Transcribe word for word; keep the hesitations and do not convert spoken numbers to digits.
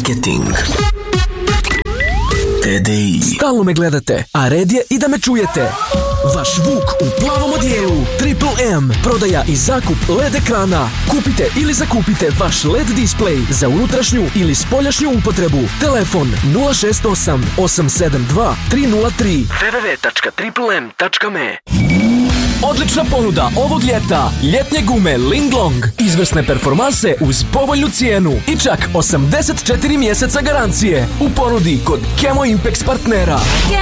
Marketing. T D I. Stalno me gledate, a red je i da me čujete. Vaš Vuk u plavom odijelu. Triple M. Prodaja i zakup L E D ekrana. Kupite ili zakupite vaš L E D display za unutrašnju ili spoljašnju upotrebu. Telefon nula šest osam osam sedam dva tri nula tri. w w w tačka triple m tačka m e. Odlična ponuda ovog ljeta. Ljetnje gume Linglong. Izvrsne performanse uz povoljnu cijenu i čak osamdeset četiri mjeseca garancije. U ponudi kod Chemo Impex partnera.